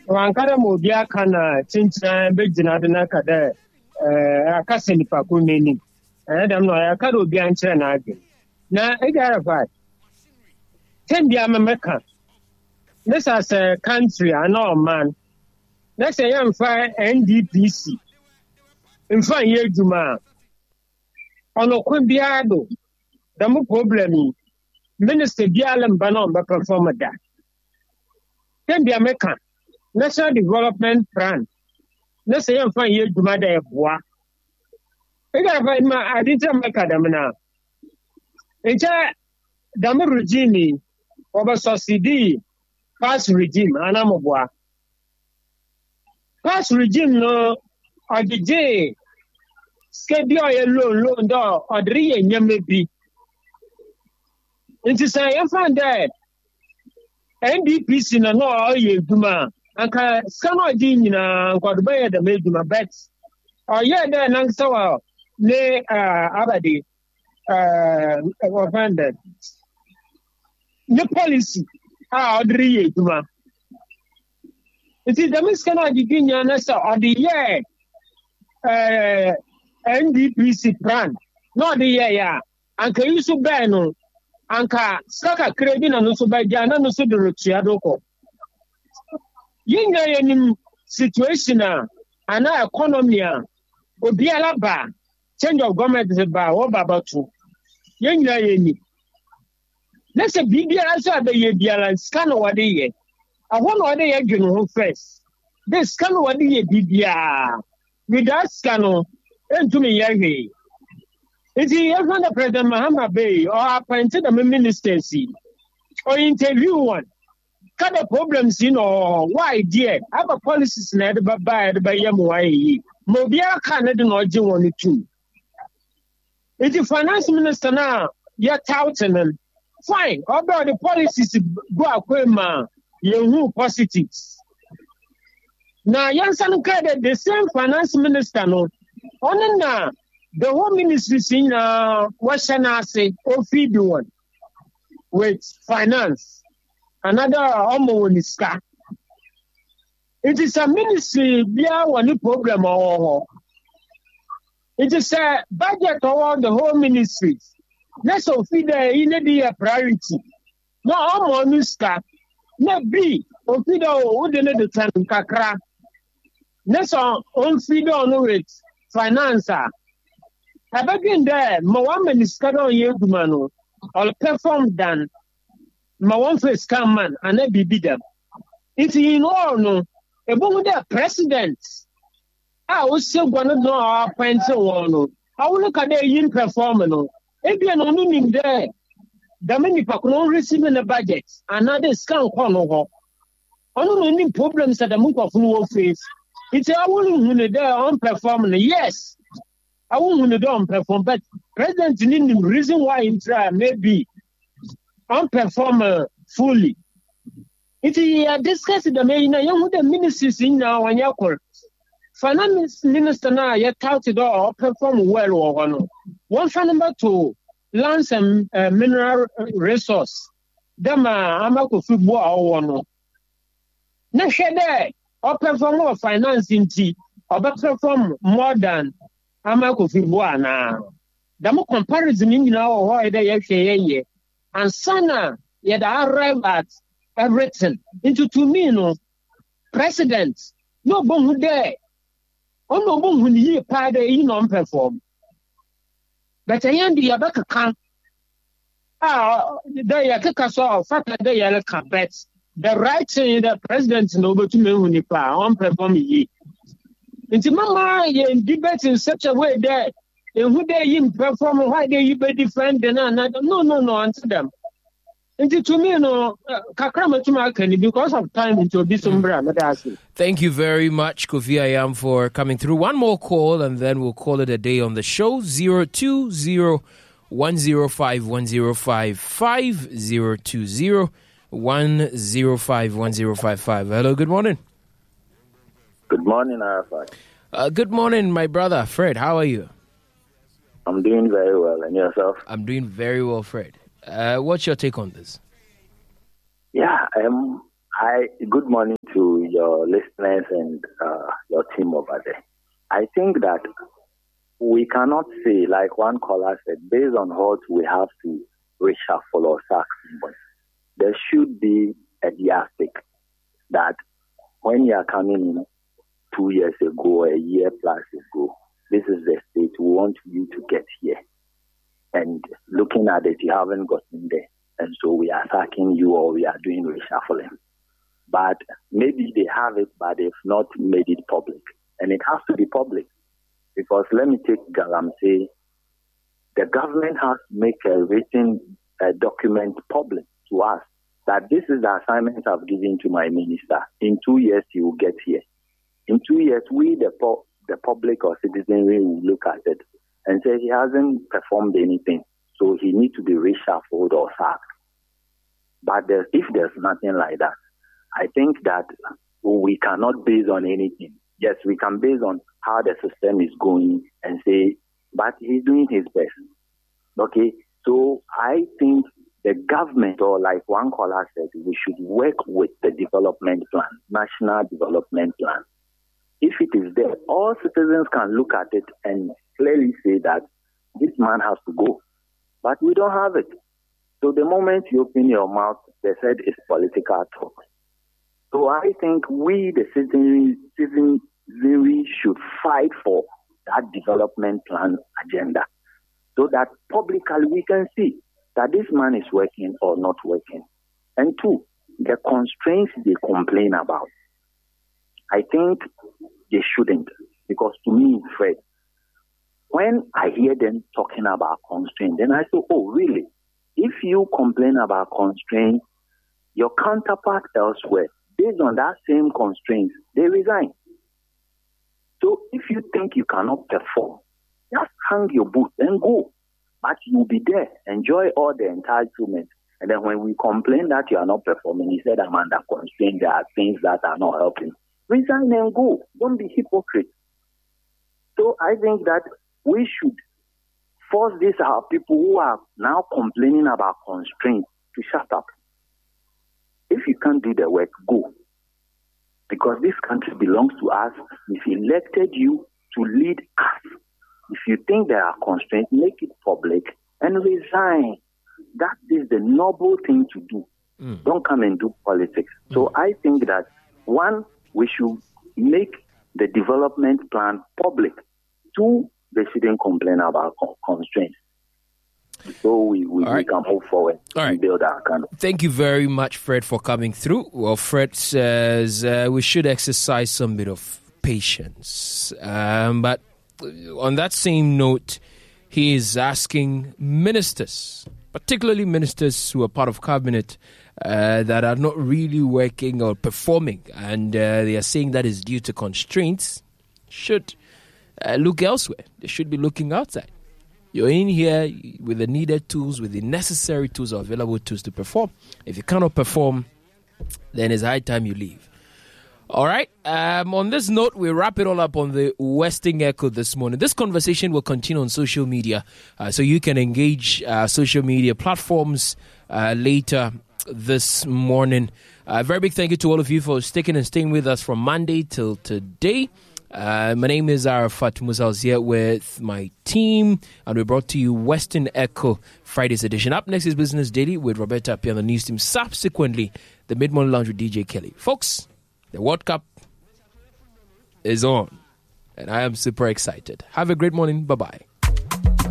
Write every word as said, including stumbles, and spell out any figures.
Wankara Mobia Kana, Chincha, Big Janadana Kada, a Cassin Pakunini, and I'm not a Kado Biancha and again. Now, I got a fight. Ten Biamaka. This as a country, I know, man. Next, I am fire N D P C. In five years, Juma. On a Quimbiado, the more problem. Minister Bialam Banon, but perform that. Ten Biamaka. National Development Plan. Let's say I'm fine here to my day of work. I got to find my identity macadamina. It's a Damu regime over subsidy past regime, Anamobwa. Past regime, no, or the J. Schedule a loan, loan door, or three and Yamabi. It is a find that N D P C no all ye duma. Anka sama din na nkwadubaya da meduma bet o ye da nan sawa ne abadi uh offended the policy ah odri ye duma it is the miskana giginya na sa odi ye uh N D P C plan no the ye ya anka yusu be no anka saka credit na no so ba jana no so do rutuadoko Yinga yenim situation and our economy will be a laba. Change of government is about what about two. Yinga yeni. Let's say B B answer the year scan what they ye. I want what they are first. They scan what they B B with that scan and to me yagi. Is he ever the President Mahama Bay or appointed a ministercy or interview one? Kind of problems, you know, why dear? Have a policies never by the Bayamway. Mobia Canada or Jim too. It's the finance minister now, you're touting fine. About the policies go away, you positives. Now, Yansan credit the same finance minister, no, on now the whole ministry in uh, Western Ase or feed one with finance. Another Omoniska. It is a ministry, yeah, one program. It is a budget toward the whole ministry. Let's feed the priority. No Omoniska, no B, or feed the time Kakra. Let's on feed on it, finance. I begin there, Mohammed is cut on Yegumano, or perform done. My one face come man and I be them. It's in all no. A woman there president. I was still gonna know our pencil one. I will look at their yin performance. If you're not meaning there, the many people receiving a budget. Another scan corner. Only problems that the move of no face. It's a woman who there on performing. Yes, I won't don't perform, but president need the reason why he try maybe. On perform fully. It is discussed the main young ministers in now and Yakor. Finance minister now yet touted or perform well or one. One for number two, lands and uh, mineral resource. Dama Amako football or one. Next day, or perform more financing tea, or perform more than Amako football now. The more comparison in now why they actually. And Sana, yet arrive at everything. Into to me, no president, no bong there. Oh, no bong when you pay the in perform. But I am the Abaka can. Ah, they are Kakaso, Fata, they are carpet. The right thing the president no but to me when you play on perform ye. Into Mama, you debate in such a way that. And who they in perform, why they you be defend and another? No, no, no, answer them. And to me, no, Kakrama to my candy because of time into this umbrella. Thank you very much, Kofi Ayam, for coming through. One more call, and then we'll call it a day on the show. Zero two zero one zero five one zero five five zero two zero one zero five one zero five five. Hello, good morning. Good morning, Arafat. Uh, good morning, my brother Fred. How are you? I'm doing very well, and yourself? I'm doing very well, Fred. Uh, what's your take on this? Yeah, um, I. Good morning to your listeners and uh, your team over there. I think that we cannot say, like one caller said, based on what we have to reshuffle or sack somebody. There should be a yardstick that when you are coming in two years ago, a year plus ago, this is the state we want you to get here. And looking at it, you haven't gotten there. And so we are sacking you or we are doing reshuffling. But maybe they have it, but they've not made it public. And it has to be public. Because let me take Galamsey. The government has to make a written uh, document public to us that this is the assignment I've given to my minister. In two years, he will get here. In two years, we, the, po- the public or citizenry, will look at it and say he hasn't performed anything, so he needs to be reshuffled or sacked. But there's, if there's nothing like that, I think that we cannot base on anything. Yes, we can base on how the system is going and say, but he's doing his best. Okay, so I think the government, or like one caller said, we should work with the development plan, national development plan. If it is there, all citizens can look at it and clearly say that this man has to go. But we don't have it. So the moment you open your mouth, they said it's political talk. So I think we, the citizenry, citizenry should fight for that development plan agenda so that publicly we can see that this man is working or not working. And two, the constraints they complain about. I think they shouldn't, because to me, Fred, when I hear them talking about constraints, then I say, oh, really? If you complain about constraints, your counterpart elsewhere, based on that same constraints, they resign. So if you think you cannot perform, just hang your boots and go. But you'll be there, enjoy all the entitlement. And then when we complain that you are not performing, he said, I'm under constraint, there are things that are not helping. Resign and go. Don't be hypocrite. So I think that we should force these our people who are now complaining about constraints to shut up. If you can't do the work, go. Because this country belongs to us. We've elected you to lead us. If you think there are constraints, make it public and resign. That is the noble thing to do. Mm. Don't come and do politics. Mm. So I think that, one, we should make the development plan public. Two, they shouldn't complain about constraints. So we, we, right. we can move forward All and right. build our country. Thank you very much, Fred, for coming through. Well, Fred says uh, we should exercise some bit of patience. Um, but on that same note, he is asking ministers, particularly ministers who are part of cabinet, uh, that are not really working or performing, and uh, they are saying that is due to constraints, should uh, look elsewhere. They should be looking outside. You're in here with the needed tools, with the necessary tools or available tools to perform. If you cannot perform, then it's high time you leave. All right. Um, on this note, we wrap it all up on the Western Echo this morning. This conversation will continue on social media, uh, so you can engage uh, social media platforms uh, later this morning. Uh, very big thank you to all of you for sticking and staying with us from Monday till today. Uh, my name is Arafat Musa. I was here with my team, and we brought to you Western Echo Friday's edition. Up next is Business Daily with Roberta Appiah on the news team. Subsequently, the Mid-Morning Lounge with D J Kelly. Folks, the World Cup is on, and I am super excited. Have a great morning. Bye-bye.